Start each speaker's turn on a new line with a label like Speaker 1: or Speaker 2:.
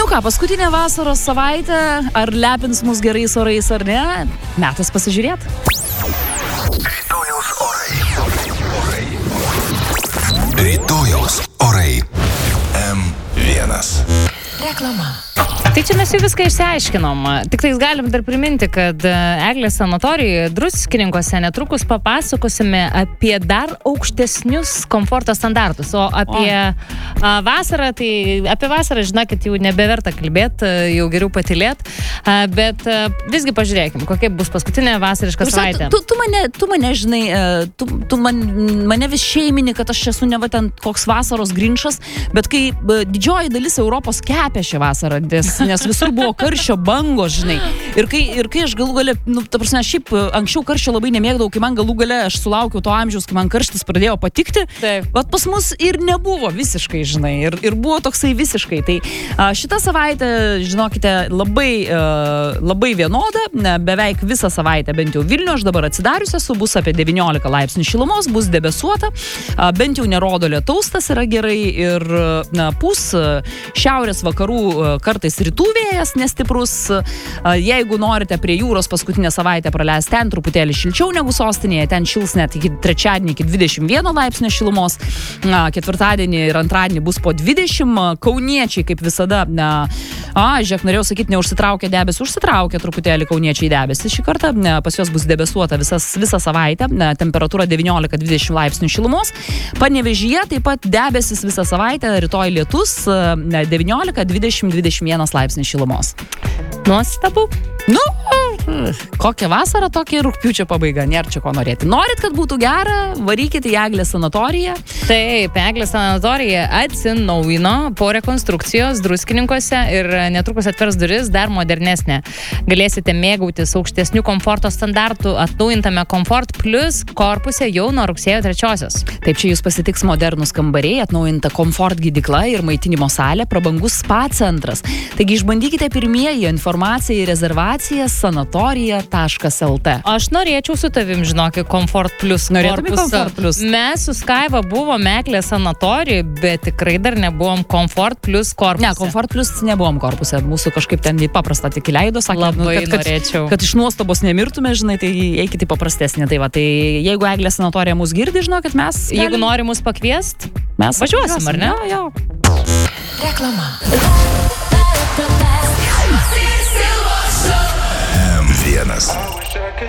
Speaker 1: ką, paskutinė vasaros savaitė, ar lepins mus gerais orais ar ne, metas pasižiūrėti.
Speaker 2: Rytojaus Rytojaus orai. M1.
Speaker 3: Reklama.
Speaker 4: Tai čia mes jau viską išsiaiškinom. Tik tais galim dar priminti, kad Eglės sanatorijoje Druskininkuose netrukus papasakosime apie dar aukštesnius komforto standartus. O apie vasarą, tai apie vasarą, žinokit, jau nebeverta kalbėti, jau geriau patylėt. Bet visgi pažiūrėkim, kokia bus paskutinė vasariška savaitė.
Speaker 1: Tu mane, žinai, mane vis šeimini, kad aš esu ne va ten koks vasaros grinčas, bet kai didžioji dalis Europos kepė šią vasarą, nes visur buvo karščio bangos, žinai. Ir kai aš galų gale, ta prasme, šiaip anksčiau karščio labai nemėgdavau, kai man galų gale aš sulaukiau to amžiaus, kai man karštis pradėjo patikti. Bet pas mus ir nebuvo visiškai, žinai. Ir buvo toksai visiškai. Tai šitą savaitę, žinokite, labai vienoda. Beveik visą savaitę, bent jau Vilniuje, aš dabar atsidariusi esu, bus apie 19 laipsnių šilumos, bus debesuota. Bent jau nerodo lietaus, tas yra gerai. Ir pūs šiaurės vakarų kartais rytų vėjas nestiprus. Jeigu norite prie jūros paskutinę savaitę praleisti ten truputėlį šilčiau negu sostinėje, ten šils net iki trečiadienį iki 21 laipsnio šilumos. Ketvirtadienį ir antradienį bus po 20. Kauniečiai, kaip visada, žiūrėk, norėjau sakyti, neužsitraukia debesį, užsitraukia truputėlį kauniečiai debesį. Šį kartą pas juos bus debesuota visą savaitę, temperatūra 19-20 laipsnių šilumos. Panevėžyje taip pat debesis visą savaitę, rytoj lietus 19-20-21 laipsnių šilumos.
Speaker 4: Nuostabu.
Speaker 1: Kokia vasara, tokia rugpjūčio pabaiga, nėra čia ko norėti. Norit, kad būtų gera, varykite į Eglės sanatoriją.
Speaker 4: Taip, Eglės sanatorija atsinaujino po rekonstrukcijos Druskininkuose ir netrukus atvers duris dar modernesnė. Galėsite mėgautis aukštesnių komforto standartų atnaujintame Comfort Plus korpuse jau nuo rugsėjo 3-osios.
Speaker 1: Taip, čia jūs pasitiks modernus kambariai, atnaujinta Comfort gydykla ir maitinimo salė, prabangus spa centras. Taigi išbandykite pirmieji informaciją ir rezervaciją sanatorija.lt.
Speaker 4: Aš norėčiau su tavim, žinokit, Comfort Plus
Speaker 1: Norėtume Comfort Plus.
Speaker 4: Mes su Skaiva buvom Eglės sanatorijoje, bet tikrai dar nebuvom Comfort Plus korpuse.
Speaker 1: Ne, Comfort Plus nebuvom korpuse. Mūsų kažkaip ten į paprastą tik įleido, sakė,
Speaker 4: labai norėčiau.
Speaker 1: Kad iš nuostabos nemirtume, žinai, tai eikite į paprastesnį. Tai va, tai jeigu Eglės sanatorija mus girdi, žinokit, mes...
Speaker 4: Jeigu nori mus pakviest,
Speaker 1: mes
Speaker 4: važiuosim, ar ne?
Speaker 1: Jo.
Speaker 3: Reklama.
Speaker 2: M1.